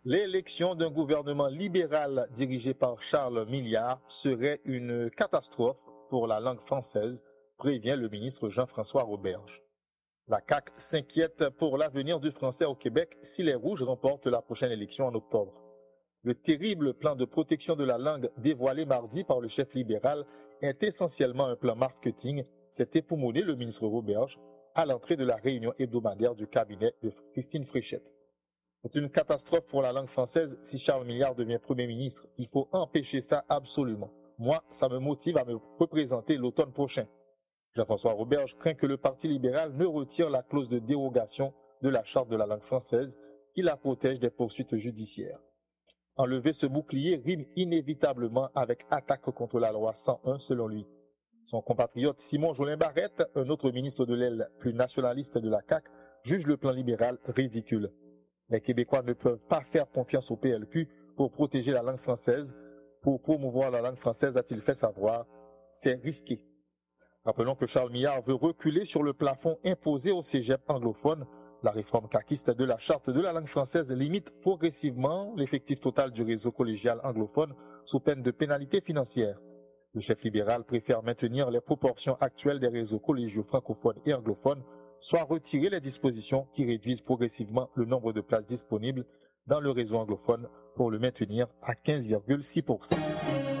L'élection d'un gouvernement libéral dirigé par Charles Milliard serait une catastrophe pour la langue française, prévient le ministre Jean-François Roberge. La CAQ s'inquiète pour l'avenir du français au Québec si les Rouges remportent la prochaine élection en octobre. Le terrible plan de protection de la langue dévoilé mardi par le chef libéral est essentiellement un plan marketing, s'est époumoné le ministre Roberge à l'entrée de la réunion hebdomadaire du cabinet de Christine Fréchette. C'est une catastrophe pour la langue française si Charles Milliard devient Premier ministre. Il faut empêcher ça absolument. Moi, ça me motive à me représenter l'automne prochain. Jean-François Roberge craint que le Parti libéral ne retire la clause de dérogation de la Charte de la langue française qui la protège des poursuites judiciaires. Enlever ce bouclier rime inévitablement avec attaque contre la loi 101 selon lui. Son compatriote Simon Jolin Barrette, un autre ministre de l'aile plus nationaliste de la CAQ, juge le plan libéral ridicule. Les Québécois ne peuvent pas faire confiance au PLQ pour protéger la langue française, pour promouvoir la langue française, a-t-il fait savoir. C'est risqué. Rappelons que Charles Milliard veut reculer sur le plafond imposé au cégep anglophone. La réforme caquiste de la charte de la langue française limite progressivement l'effectif total du réseau collégial anglophone sous peine de pénalité financière. Le chef libéral préfère maintenir les proportions actuelles des réseaux collégiaux francophones et anglophones, soit retirer les dispositions qui réduisent progressivement le nombre de places disponibles dans le réseau anglophone pour le maintenir à 15,6%.